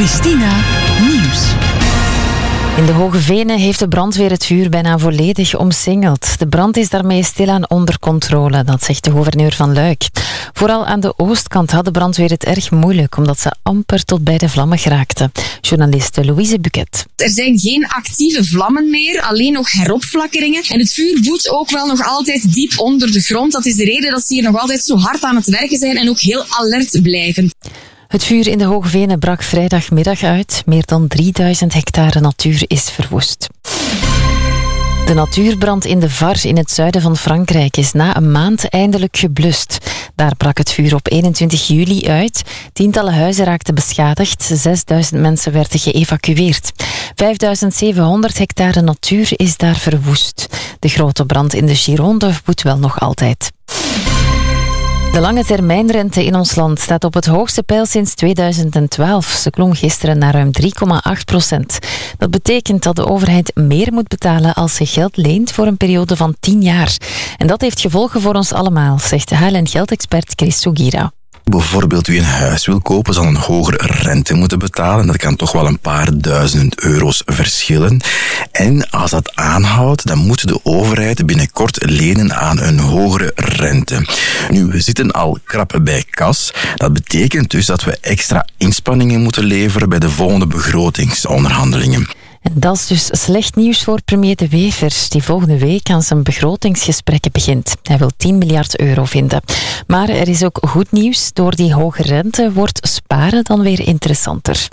Christina Nieuws. In de Hoge Venen heeft de brandweer het vuur bijna volledig omsingeld. De brand is daarmee stilaan onder controle, dat zegt de gouverneur van Luik. Vooral aan de oostkant had de brandweer het erg moeilijk, omdat ze amper tot bij de vlammen geraakte. Journaliste Louise Buquet. Er zijn geen actieve vlammen meer, alleen nog heropflakkeringen. En het vuur woedt ook wel nog altijd diep onder de grond. Dat is de reden dat ze hier nog altijd zo hard aan het werken zijn en ook heel alert blijven. Het vuur in de Hoge Venen brak vrijdagmiddag uit. Meer dan 3000 hectare natuur is verwoest. De natuurbrand in de Var in het zuiden van Frankrijk is na een maand eindelijk geblust. Daar brak het vuur op 21 juli uit. Tientallen huizen raakten beschadigd. 6000 mensen werden geëvacueerd. 5700 hectare natuur is daar verwoest. De grote brand in de Gironde woedt wel nog altijd. De lange termijnrente in ons land staat op het hoogste peil sinds 2012. Ze klom gisteren naar ruim 3,8%. Dat betekent dat de overheid meer moet betalen als ze geld leent voor een periode van 10 jaar. En dat heeft gevolgen voor ons allemaal, zegt de HLN-geldexpert Chris Sugira. Bijvoorbeeld wie een huis wil kopen, zal een hogere rente moeten betalen. Dat kan toch wel een paar duizend euro's verschillen. En als dat aanhoudt, dan moet de overheid binnenkort lenen aan een hogere rente. Nu, we zitten al krap bij kas. Dat betekent dus dat we extra inspanningen moeten leveren bij de volgende begrotingsonderhandelingen. En dat is dus slecht nieuws voor premier De Wever, die volgende week aan zijn begrotingsgesprekken begint. Hij wil 10 miljard euro vinden. Maar er is ook goed nieuws. Door die hoge rente wordt sparen dan weer interessanter.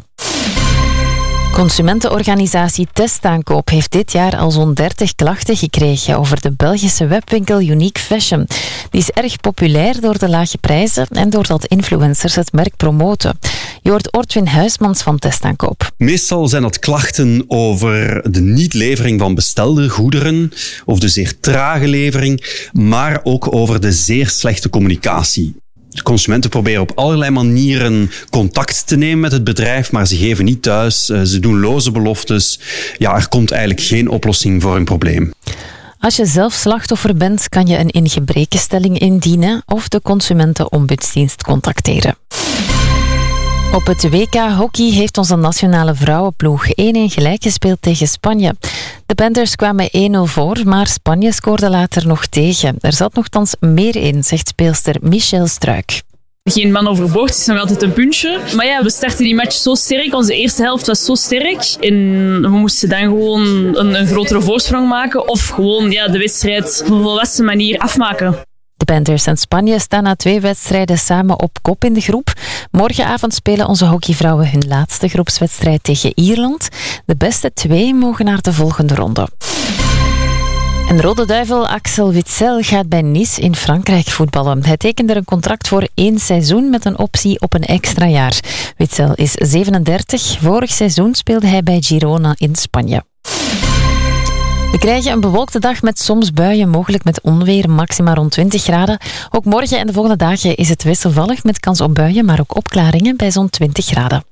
Consumentenorganisatie Testaankoop heeft dit jaar al zo'n 30 klachten gekregen over de Belgische webwinkel Unique Fashion. Die is erg populair door de lage prijzen en doordat influencers het merk promoten. Je hoort Ortwin Huismans van Testaankoop. Meestal zijn dat klachten over de niet-levering van bestelde goederen, of de zeer trage levering, maar ook over de zeer slechte communicatie. De consumenten proberen op allerlei manieren contact te nemen met het bedrijf, maar ze geven niet thuis, ze doen loze beloftes. Ja, er komt eigenlijk geen oplossing voor hun probleem. Als je zelf slachtoffer bent, kan je een ingebrekenstelling indienen of de Consumentenombudsdienst contacteren. Op het WK Hockey heeft onze nationale vrouwenploeg 1-1 gelijk gespeeld tegen Spanje. De Panthers kwamen 1-0 voor, maar Spanje scoorde later nog tegen. Er zat nogthans meer in, zegt speelster Michelle Struik. Geen man overboord, het is nog altijd een puntje. Maar ja, we starten die match zo sterk. Onze eerste helft was zo sterk. En we moesten dan gewoon een grotere voorsprong maken. Of gewoon de wedstrijd op een volwassen manier afmaken. De Panthers en Spanje staan na 2 wedstrijden samen op kop in de groep. Morgenavond spelen onze hockeyvrouwen hun laatste groepswedstrijd tegen Ierland. De beste 2 mogen naar de volgende ronde. En Rode Duivel Axel Witsel gaat bij Nice in Frankrijk voetballen. Hij tekende een contract voor 1 seizoen met een optie op een extra jaar. Witsel is 37. Vorig seizoen speelde hij bij Girona in Spanje. We krijgen een bewolkte dag met soms buien, mogelijk met onweer, maxima rond 20 graden. Ook morgen en de volgende dagen is het wisselvallig met kans op buien, maar ook opklaringen bij zo'n 20 graden.